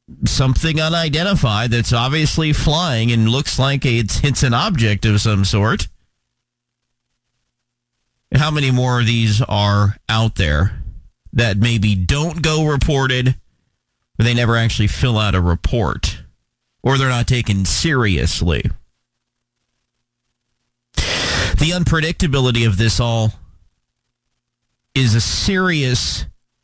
something unidentified that's obviously flying and looks like it's an object of some sort. How many more of these are out there that maybe don't go reported, or they never actually fill out a report, or they're not taken seriously? The unpredictability of this all is a serious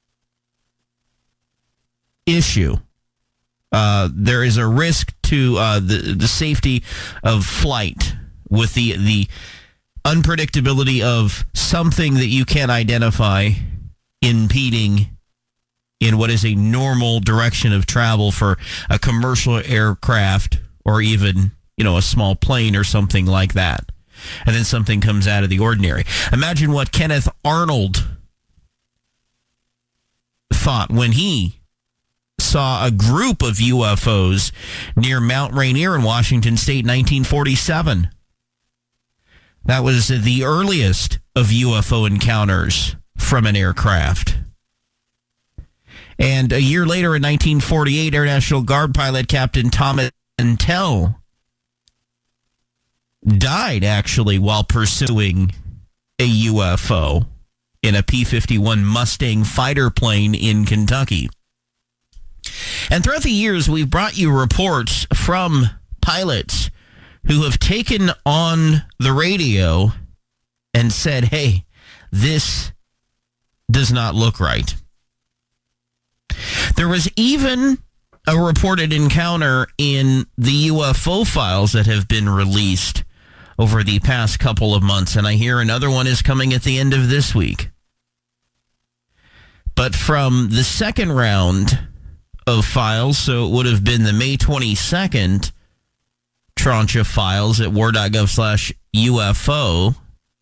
issue. There is a risk to the safety of flight with the unpredictability of something that you can't identify impeding in what is a normal direction of travel for a commercial aircraft or even, a small plane or something like that. And then something comes out of the ordinary. Imagine what Kenneth Arnold thought when he saw a group of UFOs near Mount Rainier in Washington State in 1947. That was the earliest of UFO encounters from an aircraft. And a year later in 1948, Air National Guard pilot Captain Thomas Mantell died actually while pursuing a UFO in a P-51 Mustang fighter plane in Kentucky. And throughout the years, we've brought you reports from pilots who have taken on the radio and said, hey, this does not look right. There was even a reported encounter in the UFO files that have been released over the past couple of months, and I hear another one is coming at the end of this week. But from the second round of files, so it would have been the May 22nd tranche of files at war.gov/UFO,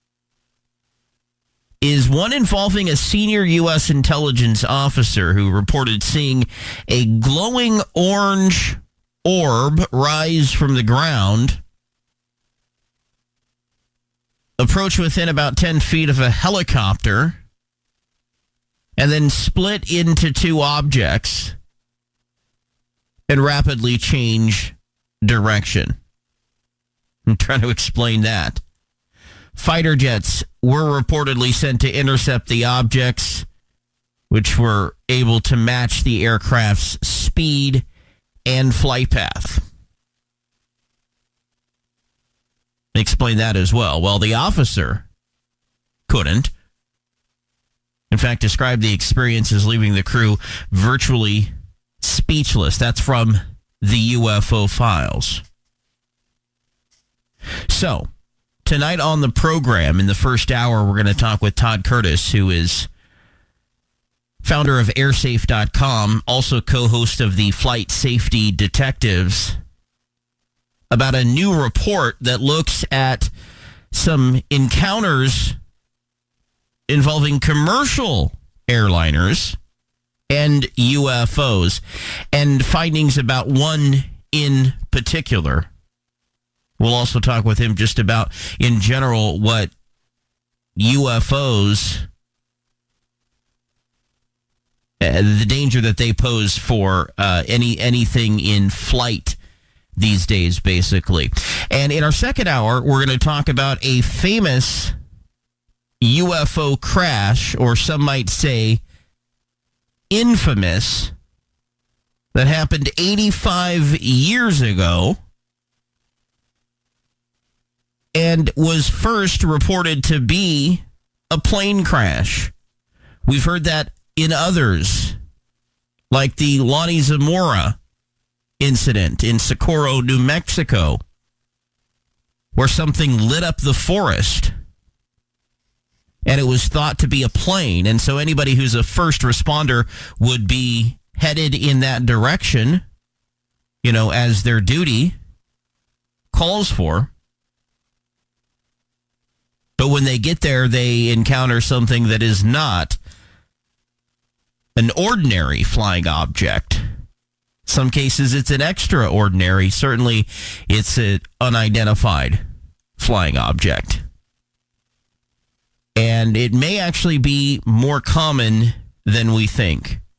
is one involving a senior U.S. intelligence officer who reported seeing a glowing orange orb rise from the ground, approach within about 10 feet of a helicopter, and then split into two objects and rapidly change direction. I'm trying to explain that. Fighter jets were reportedly sent to intercept the objects, which were able to match the aircraft's speed and flight path. Explain that as well. Well, the officer couldn't. In fact, described the experience as leaving the crew virtually speechless. That's from the UFO files. So, tonight on the program, in the first hour, we're going to talk with Todd Curtis, who is founder of airsafe.com, also co-host of the Flight Safety Detectives, about a new report that looks at some encounters involving commercial airliners and UFOs, and findings about one in particular. We'll also talk with him just about, in general, what UFOs, the danger that they pose for anything in flight these days, basically. And in our second hour, we're going to talk about a famous UFO crash, or some might say infamous, that happened 85 years ago and was first reported to be a plane crash. We've heard that in others, like the Lonnie Zamora incident in Socorro, New Mexico, where something lit up the forest and it was thought to be a plane. And so anybody who's a first responder would be headed in that direction, as their duty calls for. But when they get there, they encounter something that is not an ordinary flying object. Some cases, it's an extraordinary. Certainly, it's an unidentified flying object. And it may actually be more common than we think.